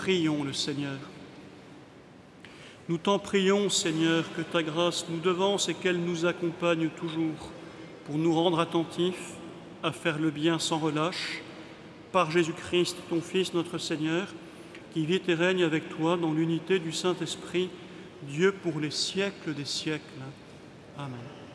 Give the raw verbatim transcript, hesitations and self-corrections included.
Prions le Seigneur. Nous t'en prions, Seigneur, que ta grâce nous devance et qu'elle nous accompagne toujours pour nous rendre attentifs à faire le bien sans relâche, par Jésus-Christ, ton Fils, notre Seigneur, qui vit et règne avec toi dans l'unité du Saint-Esprit, Dieu pour les siècles des siècles. Amen.